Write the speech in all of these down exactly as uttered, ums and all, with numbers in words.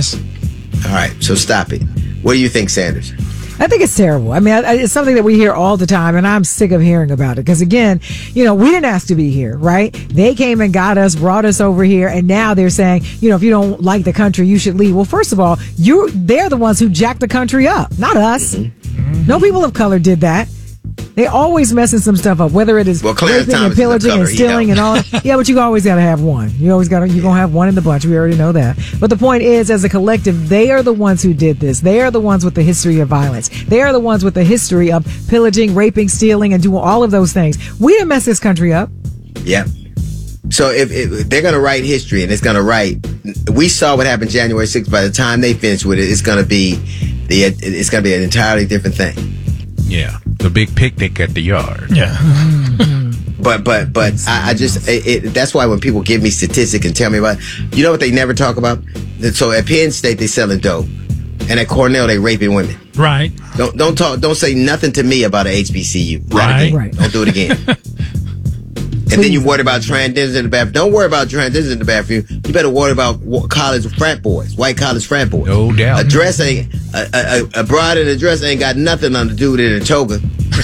guys. All right, so stop it. What do you think, Sanders? I think it's terrible. I mean, I, it's something that we hear all the time, and I'm sick of hearing about it. Because again, you know, we didn't ask to be here, right? They came and got us, brought us over here, and now they're saying, you know, if you don't like the country, you should leave. Well, first of all, you they're the ones who jacked the country up, not us. Mm-hmm. No people of color did that. They always messing some stuff up, whether it is well, raping and pillaging and stealing and all. Yeah, but you always got to have one. You always got to. You're gonna have one in the bunch. We already know that. But the point is, as a collective, they are the ones who did this. They are the ones with the history of violence. They are the ones with the history of pillaging, raping, stealing, and doing all of those things. We didn't mess this country up. Yeah. So if, if they're going to write history and it's going to write, we saw what happened January sixth. By the time they finish with it, it's going to be the it's going to be an entirely different thing. Yeah, the big picnic at the yard. Yeah. But but but I, I just it, it, that's why when people give me statistics and tell me about, you know what they never talk about? So at Penn State they selling dope, and at Cornell they raping women. Right. Don't don't talk. Don't say nothing to me about an H B C U. Right. Right. Don't do it again. And then you worry about transgenders in the bathroom. Don't worry about transgenders in the bathroom. You better worry about college frat boys, white college frat boys. No doubt. A dress ain't a, a, a bride in a dress ain't got nothing on to do with it in a toga.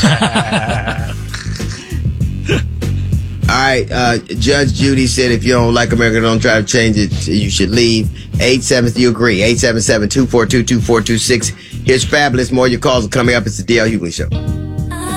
All right, uh, Judge Judy said if you don't like America, don't try to change it. You should leave. eight seven, you agree. eight seven seven, two four two, two four two six. Here's Fabulous. More of your calls are coming up. It's the D L Hughley Show.